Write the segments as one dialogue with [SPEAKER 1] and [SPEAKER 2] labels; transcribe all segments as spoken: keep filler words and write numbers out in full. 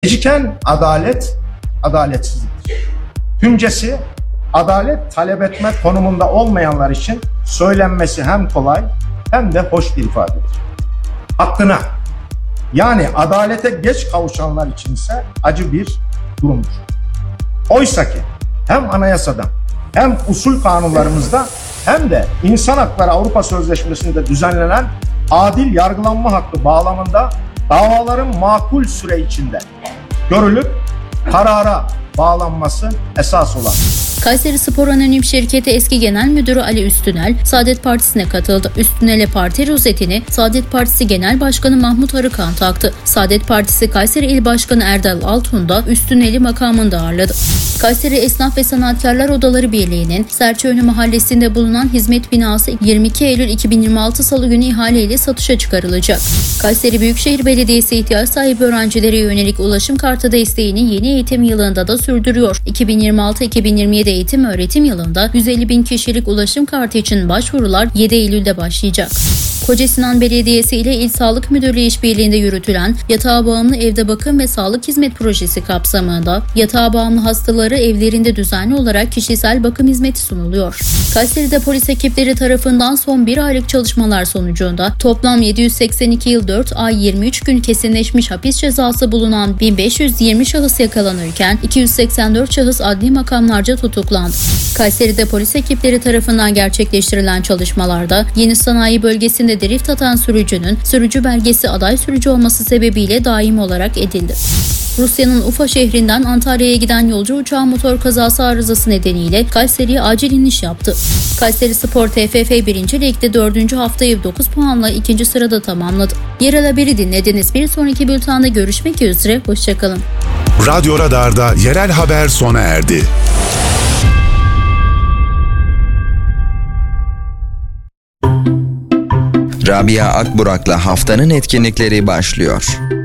[SPEAKER 1] Geciken adalet, adaletsizliktir. Tümcesi, adalet talep etme konumunda olmayanlar için söylenmesi hem kolay hem de hoş bir ifadedir. Hakkına, yani adalete geç kavuşanlar için ise acı bir durumdur. Oysa ki hem anayasadan hem usul kanunlarımızda hem de İnsan Hakları Avrupa Sözleşmesi'nde düzenlenen adil yargılanma hakkı bağlamında davaların makul süre içinde görülüp karara bağlanması esas olan.
[SPEAKER 2] Kayserispor Anonim Şirketi eski genel müdürü Ali Üstünel, Saadet Partisi'ne katıldı. Üstünel'e parti rozetini Saadet Partisi Genel Başkanı Mahmut Arıkan taktı. Saadet Partisi Kayseri İl Başkanı Erdal Altun da Üstünel'i makamında ağırladı. Kayseri Esnaf ve Sanatkarlar Odaları Birliği'nin Serçeönü Mahallesi'nde bulunan hizmet binası yirmi iki Eylül iki bin yirmi altı Salı günü ihaleyle satışa çıkarılacak. Kayseri Büyükşehir Belediyesi ihtiyaç sahibi öğrencilere yönelik ulaşım kartı desteğini yeni eğitim yılında da sürdürüyor. iki bin yirmi altı iki bin yirmi yedi eğitim öğretim yılında yüz elli bin kişilik ulaşım kartı için başvurular yedi Eylül'de başlayacak. Kocasinan Belediyesi ile İl Sağlık Müdürlüğü işbirliğinde yürütülen Yatağa Bağımlı Evde Bakım ve Sağlık Hizmet Projesi kapsamında yatağa bağımlı hastaları evlerinde düzenli olarak kişisel bakım hizmeti sunuluyor. Kayseri'de polis ekipleri tarafından son bir aylık çalışmalar sonucunda toplam yedi yüz seksen iki yıl dört ay yirmi üç gün kesinleşmiş hapis cezası bulunan bin beş yüz yirmi şahıs yakalanırken iki yüz seksen dört şahıs adli makamlarca tutuklandı. Kayseri'de polis ekipleri tarafından gerçekleştirilen çalışmalarda Yeni Sanayi Bölgesi'nde drift atan sürücünün sürücü belgesi aday sürücü olması sebebiyle daim olarak edildi. Rusya'nın Ufa şehrinden Antalya'ya giden yolcu uçağı motor kazası arızası nedeniyle Kayseri'ye acil iniş yaptı. Kayserispor T F F birinci Lig'de dördüncü haftayı dokuz puanla ikinci sırada tamamladı. Yerel haberi dinlediniz. Bir sonraki bültende görüşmek üzere. Hoşçakalın.
[SPEAKER 3] Radyo Radar'da yerel haber sona erdi.
[SPEAKER 4] Rabia Akburak'la haftanın etkinlikleri başlıyor.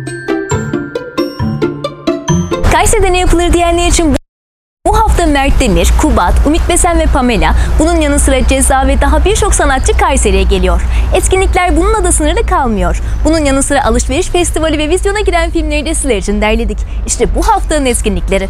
[SPEAKER 5] Kayseri'de ne yapılır diyenler için bu hafta Mert Demir, Kubat, Ümit Besen ve Pamela, bunun yanı sıra Ceza ve daha birçok sanatçı Kayseri'ye geliyor. Etkinlikler bununla da sınırlı kalmıyor. Bunun yanı sıra alışveriş festivali ve vizyona giren filmleri de sizler için derledik. İşte bu haftanın etkinlikleri.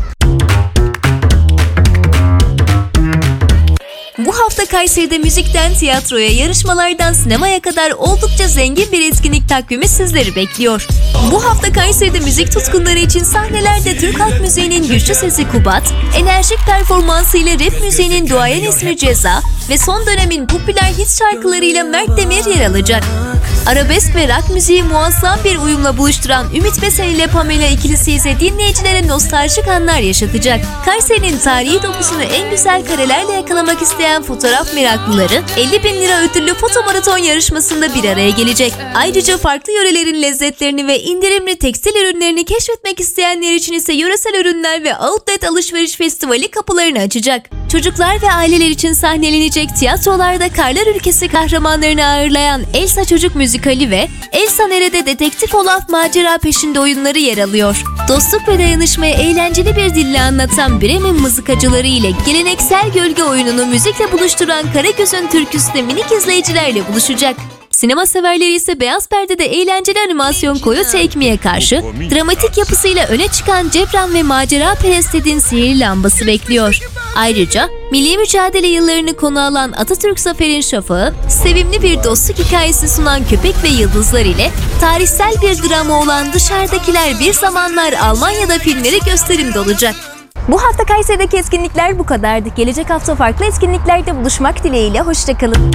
[SPEAKER 5] Bu hafta Kayseri'de müzikten tiyatroya, yarışmalardan sinemaya kadar oldukça zengin bir etkinlik takvimi sizleri bekliyor. Bu hafta Kayseri'de müzik tutkunları için sahnelerde Türk halk müziğinin güçlü sesi Kubat, enerjik performansıyla rap müziğinin duayen ismi Ceza ve son dönemin popüler hit şarkılarıyla Mert Demir yer alacak. Arabesk ve rock müziği muazzam bir uyumla buluşturan Ümit Besen ile Pamela ikilisi ise dinleyicilere nostaljik anlar yaşatacak. Kayseri'nin tarihi dokusunu en güzel karelerle yakalamak isteyen fotoğraf meraklıları elli bin lira ödüllü fotomaraton yarışmasında bir araya gelecek. Ayrıca farklı yörelerin lezzetlerini ve indirimli tekstil ürünlerini keşfetmek isteyenler için ise yöresel ürünler ve outlet alışveriş festivali kapılarını açacak. Çocuklar ve aileler için sahnelenecek tiyatrolarda Karlar Ülkesi kahramanlarını ağırlayan Elsa Çocuk Müzikali ve Elsa Nerede Dedektif Olaf Macera Peşinde oyunları yer alıyor. Dostluk ve dayanışmayı eğlenceli bir dille anlatan Bremen mızıkacıları ile geleneksel gölge oyununu müzikle buluşturan Karagöz'ün türküsü de minik izleyicilerle buluşacak. Sinema severleri ise beyaz perdede eğlenceli animasyon Coyote Ekmeğe karşı dramatik yapısıyla öne çıkan Cebran ve macera perestedin sihirli lambası bekliyor. Ayrıca milli mücadele yıllarını konu alan Atatürk Zafer'in Şafağı, sevimli bir dostluk hikayesi sunan Köpek ve Yıldızlar ile tarihsel bir drama olan Dışarıdakiler Bir Zamanlar Almanya'da filmleri gösterimde olacak. Bu hafta Kayseri'deki etkinlikler bu kadardı. Gelecek hafta farklı etkinliklerde buluşmak dileğiyle. Hoşçakalın.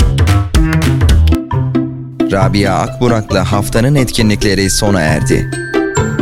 [SPEAKER 4] Rabia Akburak'la haftanın etkinlikleri sona erdi.